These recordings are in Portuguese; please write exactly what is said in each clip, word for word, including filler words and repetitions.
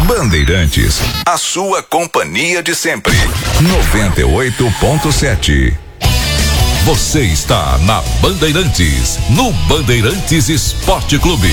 Bandeirantes, a sua companhia de sempre. noventa e oito ponto sete. Você está na Bandeirantes, no Bandeirantes Esporte Clube.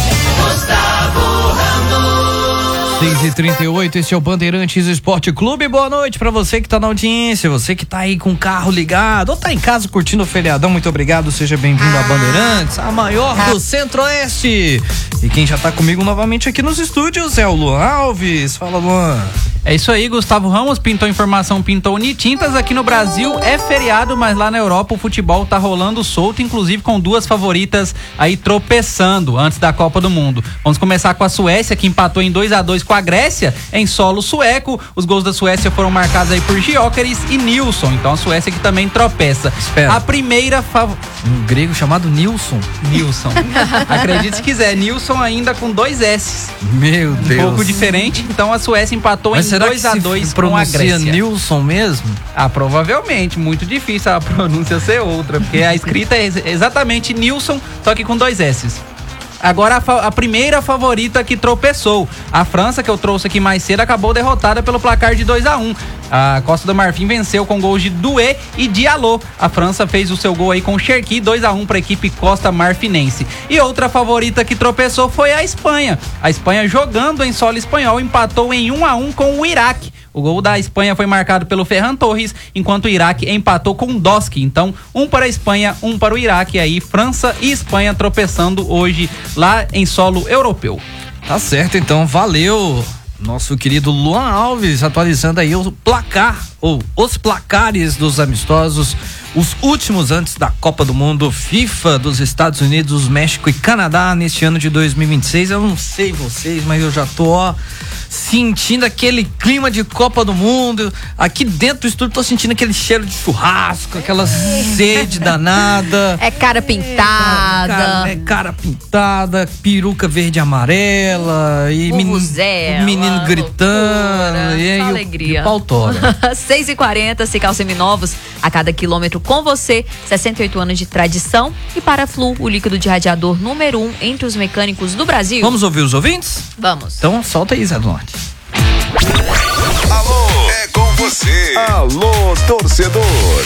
Gustavo Ramos. seis e trinta e oito, esse é o Bandeirantes Esporte Clube. Boa noite pra você que tá na audiência, você que tá aí com o carro ligado ou tá em casa curtindo o feriadão, muito obrigado, seja bem-vindo à Bandeirantes, a maior do Centro-Oeste. E quem já tá comigo novamente aqui nos estúdios é o Luan Alves. Fala, Luan. É isso aí, Gustavo Ramos pintou informação, pintou Unitintas. Aqui no Brasil é feriado, mas lá na Europa o futebol tá rolando solto, inclusive com duas favoritas aí tropeçando antes da Copa do Mundo. Vamos começar com a Suécia, que empatou em dois a dois com a Grécia em solo sueco. Os gols da Suécia foram marcados aí por Gyökeres e Nilsson, então a Suécia que também tropeça. Espera. A primeira fav... Um grego chamado Nilson. Nilsson. Acredite se quiser, Nilsson ainda com dois S. Meu Deus. Um pouco diferente, então a Suécia empatou Mas em dois a dois com a Grécia. Nilson mesmo? Ah, provavelmente, muito difícil a pronúncia ser outra, porque a escrita é exatamente Nilson, só que com dois S's. Agora a, fa- a primeira favorita que tropeçou, a França, que eu trouxe aqui mais cedo, acabou derrotada pelo placar de dois a um. A Costa do Marfim venceu com gols de Doué e Diallo. A França fez o seu gol aí com o Cherki, dois a um para a equipe Costa Marfinense. E outra favorita que tropeçou foi a Espanha. A Espanha, jogando em solo espanhol, empatou em um a um com o Iraque. O gol da Espanha foi marcado pelo Ferran Torres, enquanto o Iraque empatou com o Doski. Então, um para a Espanha, um para o Iraque. Aí, França e Espanha tropeçando hoje lá em solo europeu. Tá certo, então, valeu. Nosso querido Luan Alves atualizando aí o placar, ou os placares dos amistosos, os últimos antes da Copa do Mundo FIFA dos Estados Unidos, México e Canadá neste ano de dois mil e vinte e seis. Eu não sei vocês, mas eu já tô, ó, sentindo aquele clima de Copa do Mundo. Aqui dentro do estúdio tô sentindo aquele cheiro de churrasco, aquela sede danada. É cara pintada. É cara, é cara pintada, peruca verde e amarela e menino, Vuvuzela, menino gritando loucura, e aí alegria. o, e o pau tora. seis e quarenta, Cical Seminovos, a cada quilômetro com você, sessenta e oito anos de tradição. E Paraflu, o líquido de radiador número um entre os mecânicos do Brasil. Vamos ouvir os ouvintes? Vamos. Então solta aí, Zé do Norte. Alô, é com você. Alô, torcedor.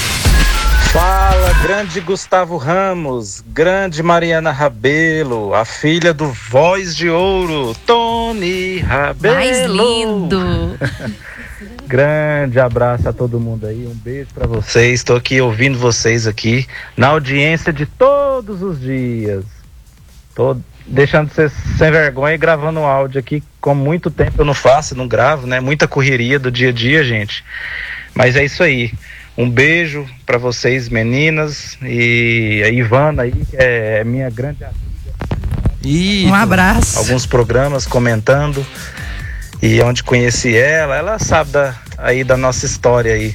Fala, grande Gustavo Ramos, grande Mariana Rabelo, a filha do Voz de Ouro, Tony Rabelo. Mais lindo. Grande abraço a todo mundo aí, um beijo pra vocês. Estou aqui ouvindo vocês aqui na audiência de todos os dias. Tô deixando vocês sem vergonha e gravando um áudio aqui, com muito tempo eu não faço, não gravo, né? Muita correria do dia a dia, gente. Mas é isso aí. Um beijo pra vocês, meninas, e a Ivana aí, que é minha grande amiga. E um abraço. Alguns programas comentando. E onde conheci ela, ela sabe da, aí da nossa história aí.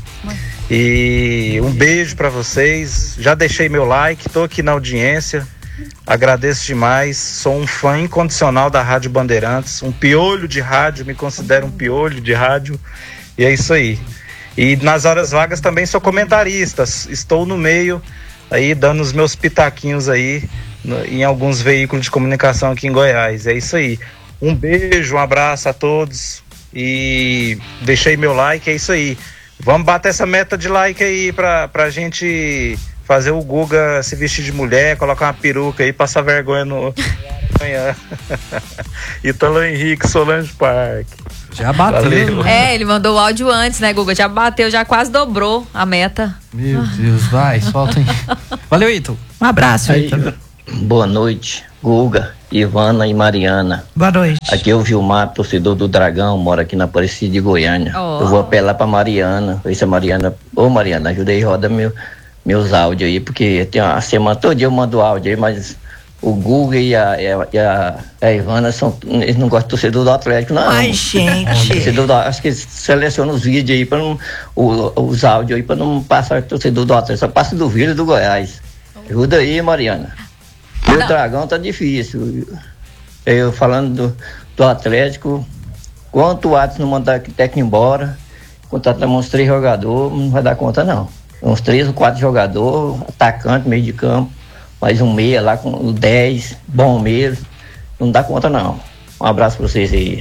E um beijo pra vocês. Já deixei meu like, tô aqui na audiência. Agradeço demais. Sou um fã incondicional da Rádio Bandeirantes, um piolho de rádio, me considero um piolho de rádio. E é isso aí. E nas horas vagas também sou comentarista. Estou no meio aí dando os meus pitaquinhos aí no, em alguns veículos de comunicação aqui em Goiás. É isso aí. Um beijo, um abraço a todos e deixei meu like, é isso aí. Vamos bater essa meta de like aí pra, pra gente fazer o Guga se vestir de mulher, colocar uma peruca aí, passar vergonha no amanhã. Italo Henrique, Solange Park. Já bateu. Valeu. É, ele mandou o áudio antes, né, Guga? Já bateu, já quase dobrou a meta. Meu Deus, vai, solta aí. Valeu, Ito. Um abraço, Aí, Ito. boa noite, Guga, Ivana e Mariana. Boa noite. Aqui é o Vilmar, torcedor do Dragão, mora aqui na Aparecida de Goiânia. Oh. Eu vou apelar pra Mariana, ver se a Mariana... Ô Mariana, ajuda aí, roda meu, meus áudios aí, porque tem uma semana todo dia eu mando áudio aí, mas o Guga e a, e a, e a, a Ivana são, eles não gostam do torcedor do Atlético, não. Ai, gente. Torcedor do, acho que eles selecionam os vídeos aí, pra não, o, os áudios aí, pra não passar o torcedor do Atlético, só passa do Vila e do Goiás. Ajuda aí, Mariana. O Dragão tá difícil. Eu falando do, do Atlético, quanto o Atlético não mandar o técnico embora, contratamos uns três jogadores, não vai dar conta não. Uns três ou quatro jogadores, atacante, meio de campo, mais um meia lá com dez, bom mesmo, não dá conta não. Um abraço pra vocês aí.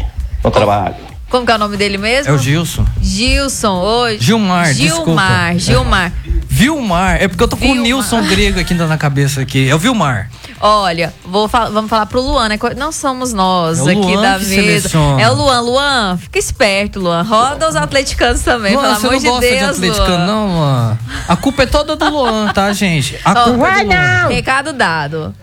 no trabalho. Como que é o nome dele mesmo? É o Gilson. Gilson, hoje. Gilmar, Gilmar, desculpa. Gilmar. Vilmar, é porque eu tô com o Vilmar. Nilson grego aqui na cabeça aqui. É o Vilmar. Olha, vou fal- vamos falar pro Luan, né? Não somos nós É o aqui Luan da que mesa. seleciona. É o Luan. Luan, fica esperto, Luan. Roda os atleticanos também, Luan, pelo você amor não de gosta Deus, de atleticano, Luan. não, Luan? A culpa é toda do Luan, tá, gente? A Ó, culpa é do Luan. Recado dado.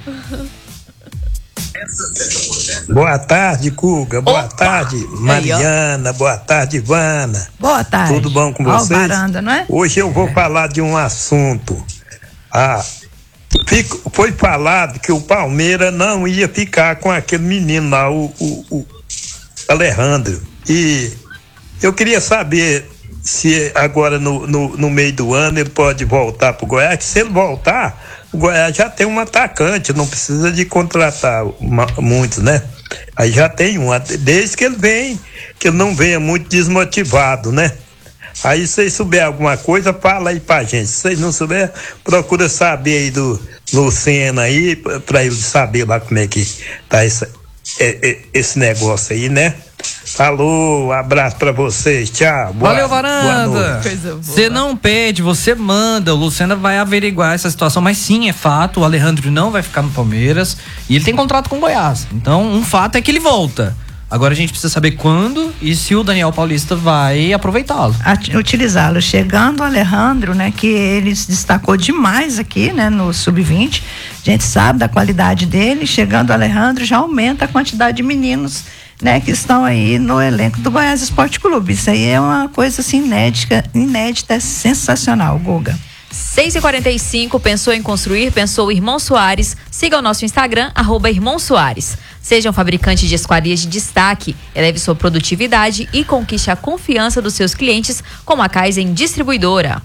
Boa tarde, Guga. Boa Opa! tarde, Aí, Mariana. Boa tarde, Ivana. Boa tarde. Tudo bom com Ó, o vocês? varanda, não é? Hoje eu vou falar de um assunto. Ah, fico- foi falado que o Palmeiras não ia ficar com aquele menino lá, o, o, o Alejandro. E eu queria saber se agora no, no, no meio do ano ele pode voltar pro Goiás. Que se ele voltar, o Goiás já tem um atacante, não precisa de contratar uma, muitos, né? Aí já tem um, desde que ele vem, que ele não venha muito desmotivado, né? Aí se vocês souberem alguma coisa, fala aí pra gente. Se vocês não souberem, procura saber aí do Lucena aí, pra, pra ele saber lá como é que tá esse, é, é, esse negócio aí, né? Falou, abraço pra vocês, tchau. Boa, Valeu, boa Varanda. noite. Você não pede, você manda. O Lucena vai averiguar essa situação, mas sim, é fato. O Alejandro não vai ficar no Palmeiras e ele tem contrato com o Goiás. Então, um fato é que ele volta. Agora a gente precisa saber quando e se o Daniel Paulista vai aproveitá-lo. At- utilizá-lo. Chegando o Alejandro, né, que ele se destacou demais aqui, né, no sub vinte. A gente sabe da qualidade dele. Chegando o Alejandro, já aumenta a quantidade de meninos, né, que estão aí no elenco do Goiás Esporte Clube. Isso aí é uma coisa assim inédita, inédita, é sensacional, Guga. seis e quarenta e cinco, pensou em construir, pensou Irmão Soares. Siga o nosso Instagram, arroba Irmão Soares. Seja um fabricante de esquadrias de destaque, eleve sua produtividade e conquiste a confiança dos seus clientes com a Kaizen Distribuidora.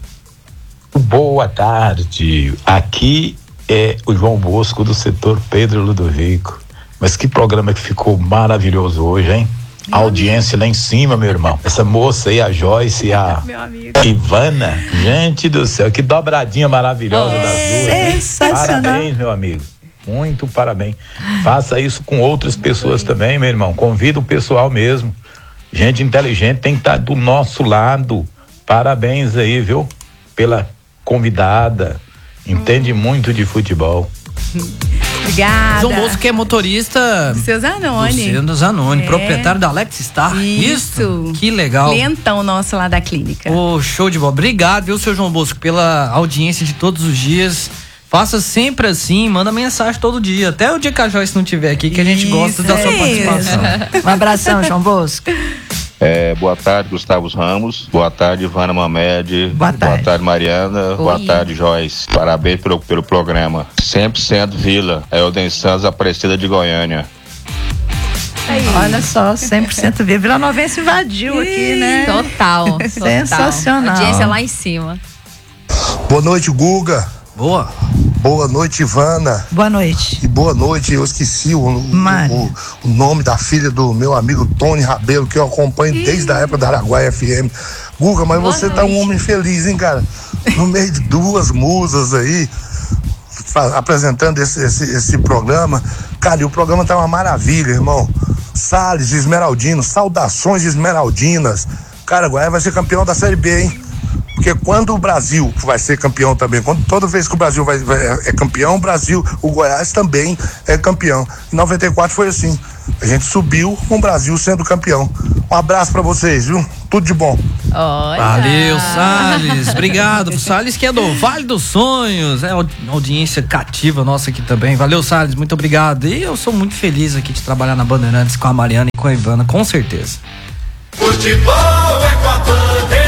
Boa tarde, aqui é o João Bosco do setor Pedro Ludovico. Mas que programa que ficou maravilhoso hoje, hein? A audiência lá em cima, meu irmão. Essa moça aí, a Joyce e a Ivana. Gente do céu, que dobradinha maravilhosa das duas. hein? Sensacional. Parabéns, meu amigo. Muito parabéns. Faça isso com outras pessoas também, meu irmão. Convida o pessoal mesmo. Gente inteligente tem que estar do nosso lado. Parabéns aí, viu? Pela convidada. Entende muito de futebol. Obrigada. João Bosco, que é motorista Do seu Zanoni. do seu Zanoni, É. proprietário da Alex Star. Isso. Que legal. Clientão nosso lá da clínica. Ô, show de bola. Obrigado, viu, seu João Bosco, pela audiência de todos os dias. Faça sempre assim, manda mensagem todo dia. Até o dia que a Joyce não estiver aqui, que a gente gosta da sua participação. Um abração, João Bosco. É, boa tarde, Gustavo Ramos. Boa tarde, Ivana Mamed. Boa tarde. Mariana. Boa tarde, Joyce. Parabéns pelo, pelo programa. cem por cento Vila. É o Den Santos Aparecida de Goiânia. Olha só, cem por cento vivo. Vila Novense invadiu aqui, né? Total, total. Sensacional. Audiência lá em cima. Boa noite, Guga. Boa. Boa noite, Ivana. Boa noite. E boa noite, eu esqueci o, o, o, o nome da filha do meu amigo Tony Rabelo, que eu acompanho Ih. desde a época da Araguaia F M. Guga, mas boa você noite. Tá um homem feliz, hein, cara? No meio de duas musas aí, apresentando esse, esse, esse programa. Cara, e o programa tá uma maravilha, irmão. Salles de Esmeraldino, saudações de Esmeraldinas. Cara, Goiás vai ser campeão da Série B, hein? Porque quando o Brasil vai ser campeão também, quando toda vez que o Brasil vai, vai, é campeão, o Brasil, o Goiás também é campeão. Em noventa e quatro foi assim. A gente subiu com o Brasil sendo campeão. Um abraço pra vocês, viu? Tudo de bom. Olha. Valeu, Salles. Obrigado. Salles, que é do Vale dos Sonhos. É uma audiência cativa nossa aqui também. Valeu, Salles. Muito obrigado. E eu sou muito feliz aqui de trabalhar na Bandeirantes com a Mariana e com a Ivana, com certeza. Futebol é com a Bandeirantes.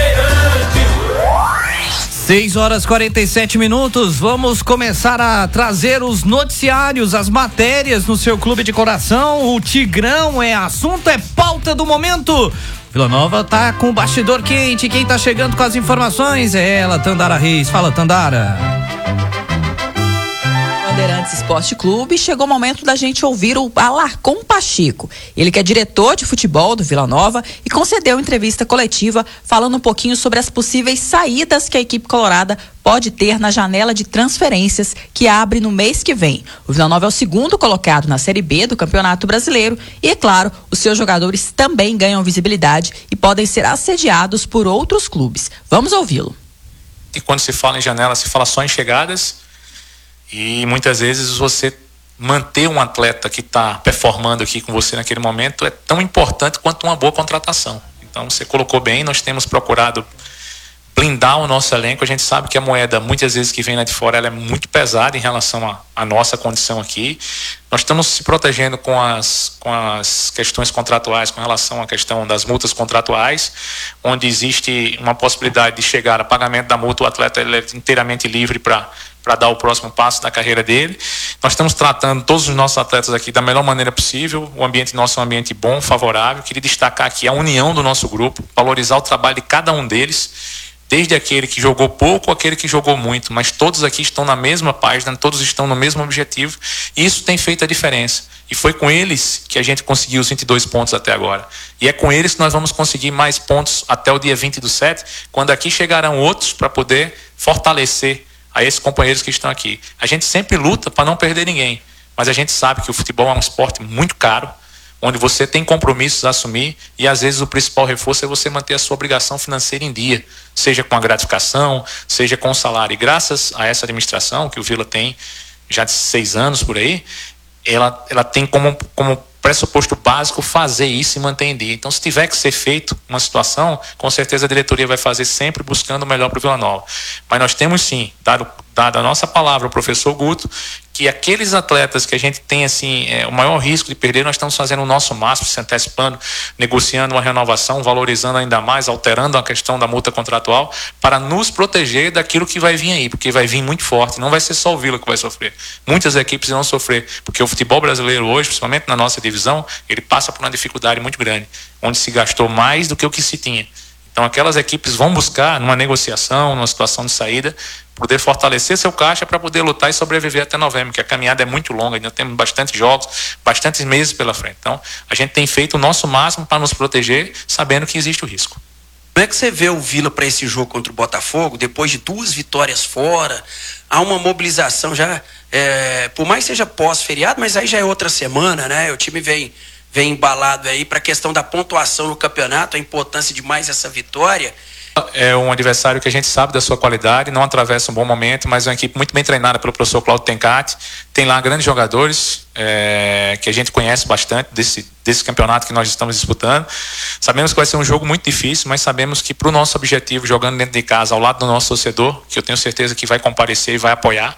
seis horas e quarenta e sete minutos, vamos começar a trazer os noticiários, as matérias no seu clube de coração. O Tigrão é assunto, é pauta do momento. Vila Nova tá com o bastidor quente, quem tá chegando com as informações é ela, Tandara Reis. Fala, Tandara. Boa Bandeirantes Esporte Clube, chegou o momento da gente ouvir o Alarcon Pacheco. Ele que é diretor de futebol do Vila Nova e concedeu entrevista coletiva falando um pouquinho sobre as possíveis saídas que a equipe colorada pode ter na janela de transferências que abre no mês que vem. O Vila Nova é o segundo colocado na Série B do Campeonato Brasileiro e, é claro, os seus jogadores também ganham visibilidade e podem ser assediados por outros clubes. Vamos ouvi-lo. E quando se fala em janela, se fala só em chegadas. E muitas vezes você manter um atleta que está performando aqui com você naquele momento é tão importante quanto uma boa contratação. Então você colocou bem, nós temos procurado blindar o nosso elenco. A gente sabe que a moeda, muitas vezes que vem lá de fora, ela é muito pesada em relação à nossa condição aqui. Nós estamos se protegendo com as, com as questões contratuais, com relação à questão das multas contratuais, onde existe uma possibilidade de chegar a pagamento da multa, o atleta ele é inteiramente livre para para dar o próximo passo da carreira dele. Nós estamos tratando todos os nossos atletas aqui da melhor maneira possível. O ambiente nosso é um ambiente bom, favorável. Queria destacar aqui a união do nosso grupo, valorizar o trabalho de cada um deles, desde aquele que jogou pouco, aquele que jogou muito, mas todos aqui estão na mesma página, todos estão no mesmo objetivo, e isso tem feito a diferença. E foi com eles que a gente conseguiu os vinte e dois pontos até agora. E é com eles que nós vamos conseguir mais pontos até o dia vinte do sete, quando aqui chegarão outros para poder fortalecer a esses companheiros que estão aqui. A gente sempre luta para não perder ninguém, mas a gente sabe que o futebol é um esporte muito caro, onde você tem compromissos a assumir e às vezes o principal reforço é você manter a sua obrigação financeira em dia, seja com a gratificação, seja com o salário. E graças a essa administração que o Vila tem já de seis anos por aí, ela, ela tem como, como pressuposto básico fazer isso e manter em dia. Então, se tiver que ser feito uma situação, com certeza a diretoria vai fazer sempre buscando o melhor para o Vila Nova. Mas nós temos sim, dado, dado a nossa palavra ao professor Guto, que aqueles atletas que a gente tem assim, é, o maior risco de perder, nós estamos fazendo o nosso máximo, se antecipando, negociando uma renovação, valorizando ainda mais, alterando a questão da multa contratual, para nos proteger daquilo que vai vir aí, porque vai vir muito forte, não vai ser só o Vila que vai sofrer. Muitas equipes vão sofrer, porque o futebol brasileiro hoje, principalmente na nossa divisão, ele passa por uma dificuldade muito grande, onde se gastou mais do que o que se tinha. Então aquelas equipes vão buscar, numa negociação, numa situação de saída, poder fortalecer seu caixa para poder lutar e sobreviver até novembro, que a caminhada é muito longa, ainda temos bastante jogos, bastantes meses pela frente. Então, a gente tem feito o nosso máximo para nos proteger, sabendo que existe o risco. Como é que você vê o Vila para esse jogo contra o Botafogo, depois de duas vitórias fora, há uma mobilização já, é, por mais que seja pós-feriado, mas aí já é outra semana, né? O time vem, vem embalado aí para a questão da pontuação no campeonato, a importância de mais essa vitória. É um adversário que a gente sabe da sua qualidade, não atravessa um bom momento, mas é uma equipe muito bem treinada pelo professor Cláudio Tencati. Tem lá grandes jogadores é, que a gente conhece bastante desse, desse campeonato que nós estamos disputando. Sabemos que vai ser um jogo muito difícil, mas sabemos que para o nosso objetivo, jogando dentro de casa, ao lado do nosso torcedor, que eu tenho certeza que vai comparecer e vai apoiar,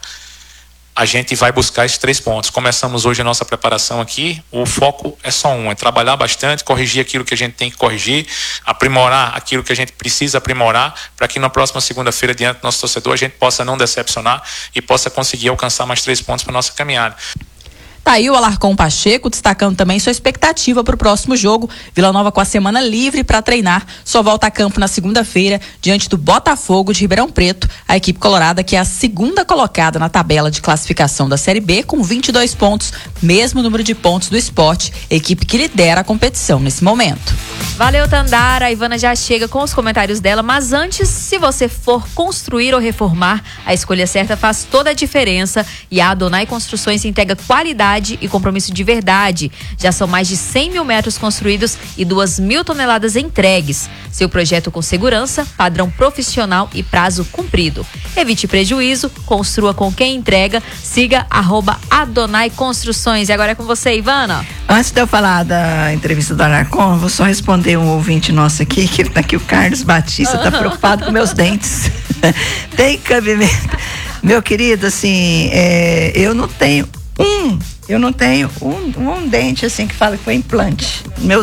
a gente vai buscar esses três pontos. Começamos hoje a nossa preparação aqui, o foco é só um, é trabalhar bastante, corrigir aquilo que a gente tem que corrigir, aprimorar aquilo que a gente precisa aprimorar, para que na próxima segunda-feira, diante do nosso torcedor, a gente possa não decepcionar e possa conseguir alcançar mais três pontos para a nossa caminhada. Tá aí o Alarcon Pacheco destacando também sua expectativa para o próximo jogo. Vila Nova com a semana livre para treinar. Só volta a campo na segunda-feira diante do Botafogo de Ribeirão Preto. A equipe colorada que é a segunda colocada na tabela de classificação da Série B com vinte e dois pontos, mesmo número de pontos do Sport, equipe que lidera a competição nesse momento. Valeu, Tandara. A Ivana já chega com os comentários dela, mas antes, se você for construir ou reformar, a escolha certa faz toda a diferença e a Adonai Construções entrega qualidade e compromisso de verdade. Já são mais de cem mil metros construídos e duas mil toneladas entregues. Seu projeto com segurança, padrão profissional e prazo cumprido. Evite prejuízo, construa com quem entrega. Siga arroba Adonai Construções. E agora é com você, Ivana. Antes de eu falar da entrevista do Alarcon, vou só responder um ouvinte nosso aqui, que tá aqui, o Carlos Batista, está preocupado com meus dentes. Tem cabimento. Meu querido, assim, é, eu não tenho um, eu não tenho um, um dente assim que fala que foi implante. Meus